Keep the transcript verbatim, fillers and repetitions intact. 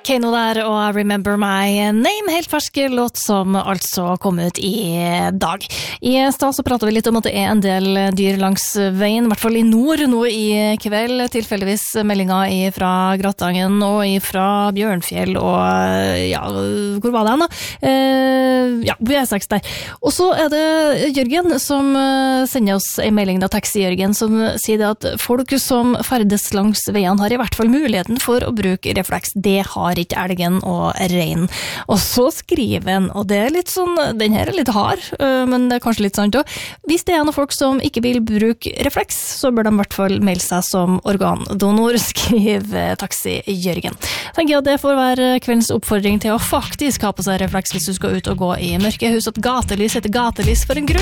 Kano der, og I Remember My Name, helt fersk låt som altså kom ut i dag. I stad så pratet vi litt om at det er en del dyr langs veien, i hvert fall i nord nå i kveld, tilfeldigvis meldinger fra Gratangen og fra Bjørnfjell og ja, hvor var det han da? Eh, ja, V seks der. Og så er det Jørgen som sender oss en melding da, Taxi-Jørgen, som sier det at folk som ferdes langs veien har i hvert fall muligheten for å bruke refleks. Det har ikke elgen og reinen. Og så skriver han, og det er litt sånn, den her er litt hard, men det er kanskje litt sant også. Hvis det er noen folk som ikke vil bruke refleks, så bør de i hvert fall melde seg som organdonor, skriver Taxi-Jørgen. Tenker jeg at det får være kveldens oppfordring til å faktisk ha på seg refleks hvis du skal ut og gå i mørke hus, at gatelys heter gatelys for en grunn.